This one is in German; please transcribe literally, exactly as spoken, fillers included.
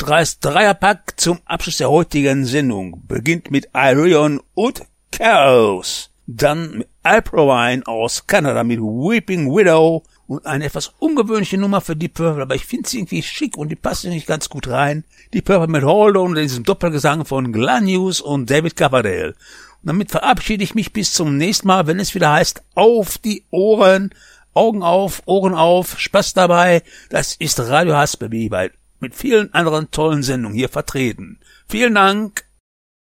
Dreis Dreierpack zum Abschluss der heutigen Sendung beginnt mit Irion und Chaos. Dann mit Alprovine aus Kanada mit Weeping Widow und eine etwas ungewöhnliche Nummer für Deep Purple, aber ich finde sie irgendwie schick und die passt nicht ganz gut rein. Deep Purple mit Hold On und diesem Doppelgesang von Glenn Hughes und David Coverdale. Und damit verabschiede ich mich bis zum nächsten Mal, wenn es wieder heißt, auf die Ohren, Augen auf, Ohren auf, Spaß dabei. Das ist Radio Hasbaby, weil mit vielen anderen tollen Sendungen hier vertreten. Vielen Dank.